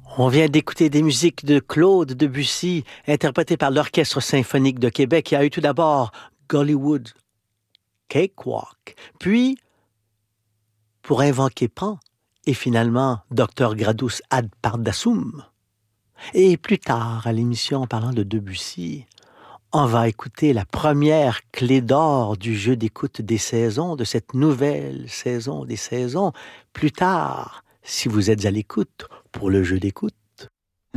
On vient d'écouter des musiques de Claude Debussy, interprétées par l'Orchestre symphonique de Québec, qui a eu tout d'abord Gollywood Cakewalk, puis Pour invoquer Pan, et finalement Dr. Gradus ad Pardassum. Et plus tard, à l'émission en parlant de Debussy, on va écouter la première clé d'or du jeu d'écoute des saisons, de cette nouvelle saison des saisons. Plus tard, si vous êtes à l'écoute pour le jeu d'écoute,